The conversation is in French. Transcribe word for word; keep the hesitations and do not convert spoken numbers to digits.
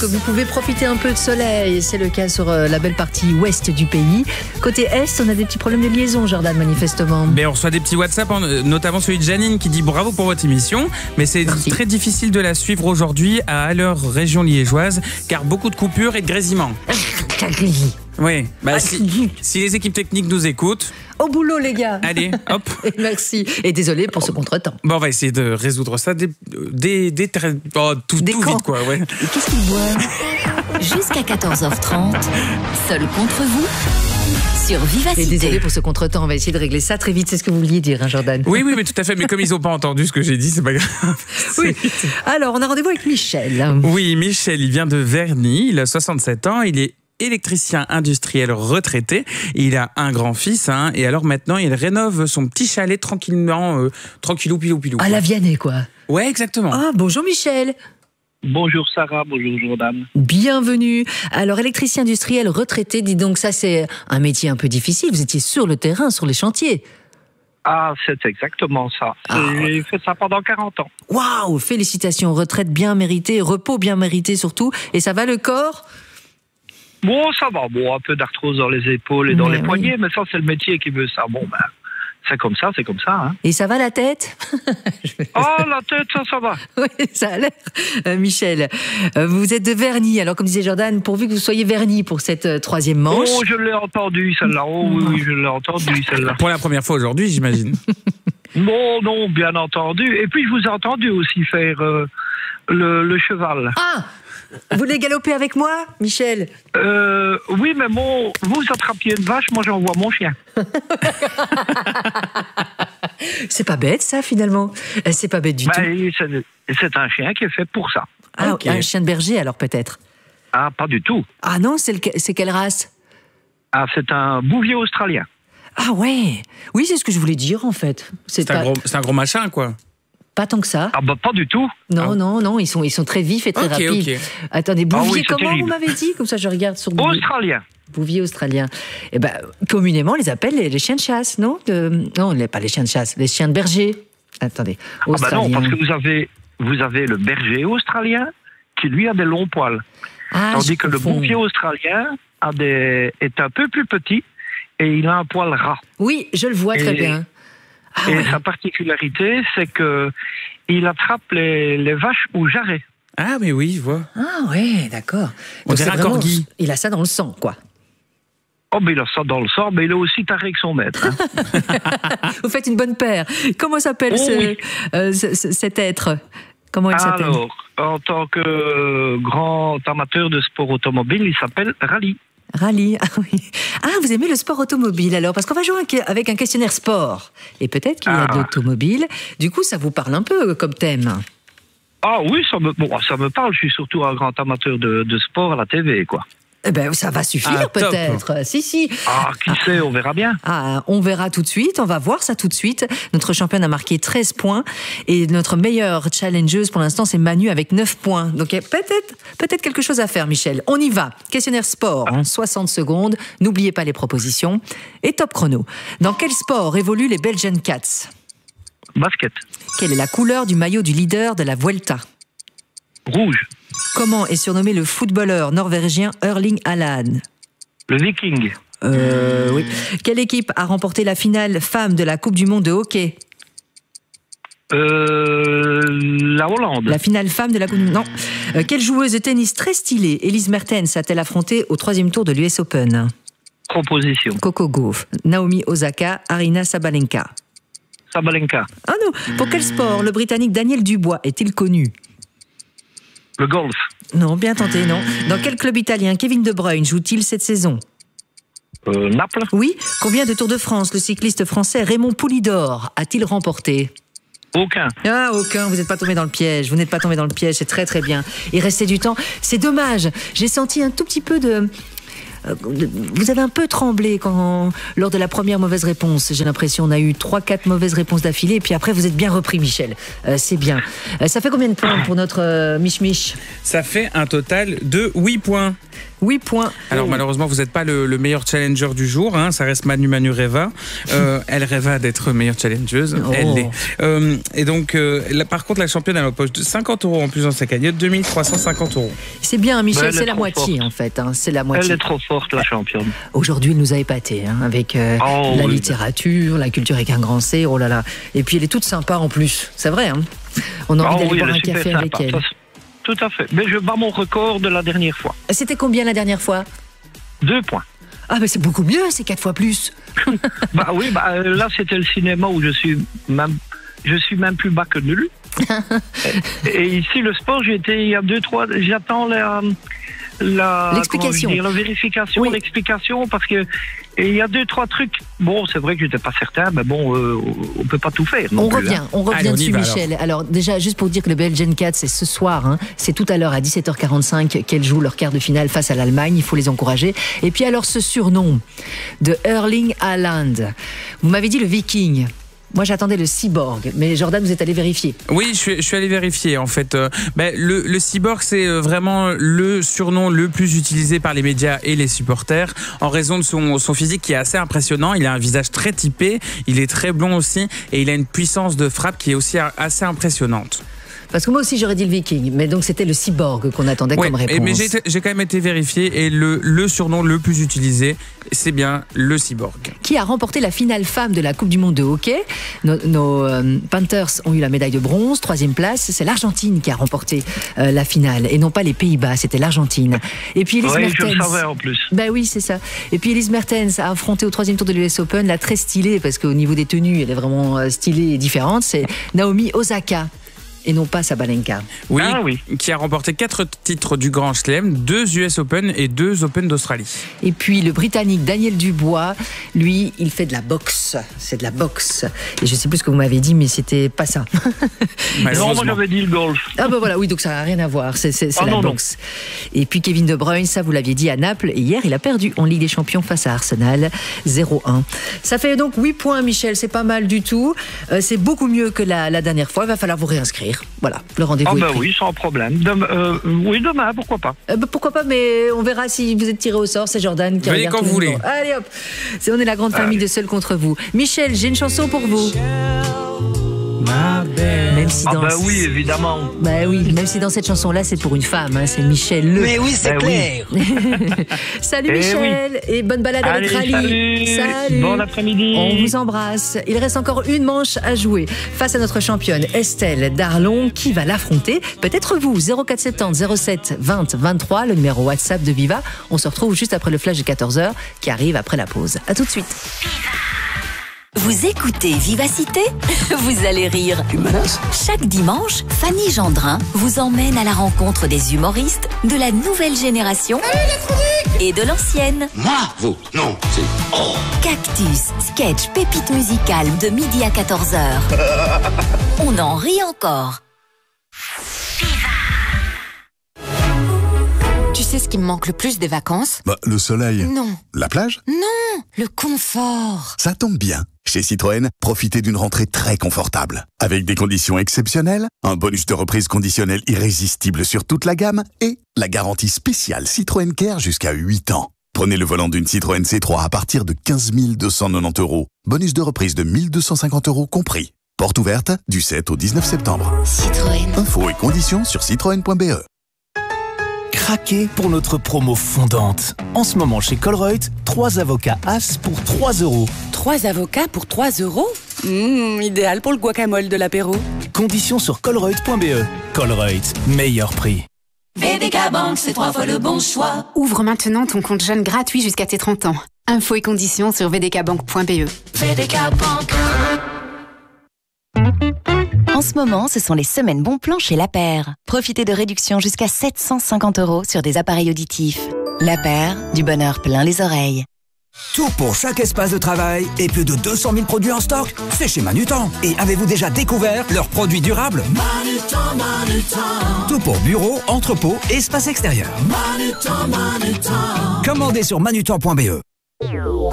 que vous pouvez profiter un peu de soleil. C'est le cas sur la belle partie ouest du pays. Côté est, on a des petits problèmes de liaison, Jordan, manifestement. Mais on reçoit des petits WhatsApp, notamment celui de Janine qui dit bravo pour votre émission, mais c'est Merci. très difficile de la suivre aujourd'hui à Haller, région liégeoise, car beaucoup de coupures et de grésillements. Oui, bah si, si les équipes techniques nous écoutent... Au boulot, les gars. Allez, hop. Et merci. Et désolé pour ce contretemps. Bon, on va essayer de résoudre ça dès, dès, dès oh, tout, tout vite, quoi. Ouais. Qu'est-ce qu'il boit? Jusqu'à quatorze heures trente, seul contre vous, sur Vivacité. Et désolé pour ce contretemps, on va essayer de régler ça très vite. C'est ce que vous vouliez dire, hein, Jordan? Oui, oui, mais tout à fait. Mais comme ils n'ont pas entendu ce que j'ai dit, c'est pas grave. Oui. Alors, on a rendez-vous avec Michel. Oui, Michel, il vient de Verny. Il a soixante-sept ans. Il est électricien industriel retraité. Il a un grand-fils, hein, et alors maintenant, il rénove son petit chalet tranquillement, euh, tranquillou, pilou, pilou. À la Vianney, quoi. Ouais, exactement. Ah, bonjour Michel. Bonjour Sarah, bonjour Jordan. Bienvenue. Alors, électricien industriel retraité, dis donc, ça c'est un métier un peu difficile. Vous étiez sur le terrain, sur les chantiers. Ah, c'est exactement ça. Ah. J'ai fait ça pendant quarante ans. Waouh, félicitations, retraite bien méritée, repos bien mérité surtout. Et ça va le corps ? Bon, ça va. Bon, un peu d'arthrose dans les épaules et dans mais les oui. poignets, mais ça, c'est le métier qui veut ça. Bon, ben, c'est comme ça, c'est comme ça. Hein. Et ça va la tête ? Ah, la tête, ça, ça va. Oui, ça a l'air. Euh, Michel, euh, vous êtes de Verny. Alors, comme disait Jordan, pourvu que vous soyez Verny pour cette euh, troisième manche. Oh, je l'ai entendu, celle-là. Oh, oui, oui, je l'ai entendu, celle-là. Pour la première fois aujourd'hui, j'imagine. Non, non, bien entendu. Et puis, je vous ai entendu aussi faire euh, le, le cheval. Ah! Vous voulez galoper avec moi, Michel? euh, Oui, mais bon, vous attrapiez une vache, moi j'envoie mon chien. C'est pas bête, ça, finalement. C'est pas bête du bah, tout. C'est, c'est un chien qui est fait pour ça. Ah, okay. Un chien de berger, alors, peut-être? Ah, pas du tout. Ah non, c'est, le, c'est quelle race? Ah, c'est un bouvier australien. Ah ouais. Oui, c'est ce que je voulais dire, en fait. C'est, C'est, pas... un, gros, c'est un gros machin, quoi. Pas tant que ça. Ah bah pas du tout. Non, ah. non, non, ils sont, ils sont très vifs et très okay, rapides. Okay. Attendez, bouvier, ah oui, comment terrible. vous m'avez dit? Comme ça, je regarde sur Bouvier. Australien. Bouvier australien. Eh ben, communément, on les appelle les, les chiens de chasse, non de... Non, les, pas les chiens de chasse, les chiens de berger. Attendez, australien. Ah bah non, parce que vous avez, vous avez le berger australien qui, lui, a des longs poils. Ah, Tandis que confonds. Le bouvier australien a des, est un peu plus petit et il a un poil ras. Oui, je le vois et, très bien. Ah, et ouais. Sa particularité, c'est que il attrape les, les vaches au jarret. Ah, mais oui, je vois. Ah, ouais, d'accord. On dirait un corgi. Il a ça dans le sang, quoi. Oh, mais il a ça dans le sang, mais il est aussi taré que son maître. Hein. Vous faites une bonne paire. Comment s'appelle oh, ce, oui. euh, ce, cet être? Comment il s'appelle? Alors, en tant que grand amateur de sport automobile, il s'appelle Rally. Rallye, ah oui. Ah, vous aimez le sport automobile alors? Parce qu'on va jouer avec un questionnaire sport. Et peut-être qu'il y a ah. de l'automobile. Du coup, ça vous parle un peu comme thème. Ah oui, ça me, bon, ça me parle. Je suis surtout un grand amateur de, de sport à la T V, quoi. Eh ben, ça va suffire ah, peut-être. Si, si. Ah, qui sait, on verra bien. Ah, on verra tout de suite, on va voir ça tout de suite. Notre championne a marqué treize points et notre meilleure challengeuse pour l'instant, c'est Manu avec neuf points. Donc, il y a peut-être, peut-être quelque chose à faire, Michel. On y va. Questionnaire sport en soixante secondes. N'oubliez pas les propositions. Et top chrono. Dans quel sport évoluent les Belgian Cats? Basket. Quelle est la couleur du maillot du leader de la Vuelta? Rouge. Comment est surnommé le footballeur norvégien Erling Haaland? Le Viking. Euh, oui. Quelle équipe a remporté la finale femme de la Coupe du Monde de hockey? Euh, la Hollande. La finale femme de la Coupe du Monde. Non. Euh, quelle joueuse de tennis très stylée Elise Mertens a-t-elle affrontée au troisième tour de l'U S Open? Proposition. Coco Gauff, Naomi Osaka, Arina Sabalenka. Sabalenka. Ah non. Pour quel sport le Britannique Daniel Dubois est-il connu? Le golf. Non, bien tenté, non. Dans quel club italien Kevin De Bruyne joue-t-il cette saison? Euh, Naples. Oui. Combien de Tours de France le cycliste français Raymond Poulidor a-t-il remporté? Aucun. Ah, aucun. Vous n'êtes pas tombé dans le piège. Vous n'êtes pas tombé dans le piège. C'est très, très bien. Il restait du temps. C'est dommage. J'ai senti un tout petit peu de... Vous avez un peu tremblé quand, lors de la première mauvaise réponse. J'ai l'impression on a eu trois, quatre mauvaises réponses d'affilée. Et puis après, vous êtes bien repris, Michel. Euh, c'est bien. Euh, ça fait combien de points pour notre euh, Mich Mich? Ça fait un total de huit points. huit points. Alors malheureusement, vous n'êtes pas le, le meilleur challenger du jour. Hein. Ça reste Manu Manu Reva. Euh, elle rêva d'être meilleure challengeuse. Oh. Elle l'est. Euh, et donc, euh, là, par contre, la championne, elle empoche cinquante euros en plus dans sa cagnotte, deux mille trois cent cinquante euros. C'est bien, Michel, Mais c'est la moitié forte. en fait. Hein. C'est la moitié. Elle est trop forte, la championne. Aujourd'hui, elle nous a épatés hein, avec euh, Oh, la oui. littérature, la culture avec un grand C. Oh là là. Et puis, elle est toute sympa en plus. C'est vrai. Hein. On a envie Oh d'aller oui, boire elle un est super café avec sympa. elle. Ça, c'est- tout à fait. Mais je bats mon record de la dernière fois. C'était combien la dernière fois? Deux points. Ah, mais c'est beaucoup mieux, c'est quatre fois plus. Bah oui, bah, euh, là, c'était le cinéma où je suis même, je suis même plus bas que nul. et, et ici, le sport, j'ai été il y a deux, trois, j'attends la, la, L'explication. comment je veux dire, la vérification, Oui. l'explication, parce que et il y a deux, trois trucs. Bon, c'est vrai que j'étais pas certain, mais bon, euh, on peut pas tout faire. Non On plus, revient, hein. on revient Allez, on y dessus, va, Michel. Alors. déjà, juste pour dire que le Belgian Cats, c'est ce soir, hein, c'est tout à l'heure à dix-sept heures quarante-cinq qu'elles jouent leur quart de finale face à l'Allemagne. Il faut les encourager. Et puis alors, ce surnom de Erling Haaland. Vous m'avez dit le Viking. Moi, j'attendais le cyborg, mais Jordan, vous êtes allé vérifier. Oui, je suis, je suis allé vérifier en fait. Euh, ben, le, le cyborg, c'est euh, vraiment le surnom le plus utilisé par les médias et les supporters en raison de son, son physique qui est assez impressionnant. Il a un visage très typé, il est très blond aussi et il a une puissance de frappe qui est aussi assez impressionnante. Parce que moi aussi, j'aurais dit le Viking, mais donc c'était le cyborg qu'on attendait Ouais, comme réponse. et- mais j'ai, été- j'ai quand même été vérifié et le, le surnom le plus utilisé, c'est bien le cyborg. Qui a remporté la finale femme de la Coupe du Monde de hockey. Nos, nos euh, Panthers ont eu la médaille de bronze, troisième place. C'est l'Argentine qui a remporté euh, la finale et non pas les Pays-Bas, c'était l'Argentine. Et puis Elise Oui, je le Mertens. savais en plus. Ben oui, c'est ça. Et puis Elise Mertens a affronté au troisième tour de l'U S Open, la très stylée, parce qu'au niveau des tenues, elle est vraiment euh, stylée et différente, c'est Naomi Osaka. Et non pas Sabalenka. Oui, Ah oui. qui a remporté quatre titres du Grand Chelem, deux U S Open et deux Open d'Australie. Et puis le Britannique Daniel Dubois, lui, il fait de la boxe. C'est de la boxe. Et je sais plus ce que vous m'avez dit, mais c'était pas ça. Non, moi Malheureusement. j'avais dit le golf. Ah ben voilà, oui, donc ça n'a rien à voir, c'est, c'est, c'est Ah la non, non. boxe. Et puis Kevin De Bruyne, ça vous l'aviez dit à Naples, et hier il a perdu en Ligue des Champions face à Arsenal, zéro un. Ça fait donc huit points, Michel, c'est pas mal du tout. Euh, c'est beaucoup mieux que la, la dernière fois, il va falloir vous réinscrire. Voilà, le rendez-vous Ah est ben pris. oui, sans problème. Demain, euh, oui, demain, pourquoi pas. Euh, bah, pourquoi pas, mais on verra si vous êtes tiré au sort, c'est Jordan qui Venez regarde quand tous vous les voulez. numéros. Allez hop, c'est, on est la grande famille de Seul contre vous. Michel, j'ai une chanson pour vous. Même si Ah dans... ben oui, évidemment. Bah oui, même si dans cette chanson-là, c'est pour une femme, hein, c'est Michel Le. Mais oui, c'est Ben clair. Salut Eh Michel et bonne balade Allez, avec Rally. salut. Bon après-midi. On vous embrasse. Il reste encore une manche à jouer face à notre championne Estelle Darlon. Qui va l'affronter? Peut-être vous. zéro quatre soixante-dix zéro sept vingt vingt-trois, le numéro WhatsApp de Viva. On se retrouve juste après le flash de quatorze heures qui arrive après la pause. À tout de suite. Vous écoutez Vivacité? Vous allez rire. Tu me menaces? Chaque dimanche, Fanny Gendrin vous emmène à la rencontre des humoristes de la nouvelle génération et de l'ancienne. Moi? Vous? Non, c'est... Oh. Cactus, sketch, pépite musicale de midi à quatorze heures. On en rit encore. Tu sais ce qui me manque le plus des vacances? Bah, le soleil. Non, La plage? non, le confort. Ça tombe bien. Chez Citroën, profitez d'une rentrée très confortable. Avec des conditions exceptionnelles, un bonus de reprise conditionnel irrésistible sur toute la gamme et la garantie spéciale Citroën Care jusqu'à huit ans. Prenez le volant d'une Citroën C trois à partir de quinze mille deux cent quatre-vingt-dix euros. Bonus de reprise de mille deux cent cinquante euros compris. Porte ouverte du sept au dix-neuf septembre. Citroën. Infos et conditions sur citroën point b e. Craquez pour notre promo fondante. En ce moment chez Colruyt, trois avocats As pour trois euros. Trois avocats pour trois euros? Mmh, idéal pour le guacamole de l'apéro. Conditions sur colruyt point b e. Colruyt, meilleur prix. V D K Bank, c'est trois fois le bon choix. Ouvre maintenant ton compte jeune gratuit jusqu'à tes trente ans. Infos et conditions sur v d k bank point b e. V D K Bank. En ce moment, ce sont les semaines bons plans chez La Paire. Profitez de réductions jusqu'à sept cent cinquante euros sur des appareils auditifs. La Paire, du bonheur plein les oreilles. Tout pour chaque espace de travail et plus de deux cent mille produits en stock, c'est chez Manutan. Et avez-vous déjà découvert leurs produits durables? Manutan, Manutan. Tout pour bureau, entrepôt et espace extérieur. Manutan, Manutan. Commandez sur manutan point b e.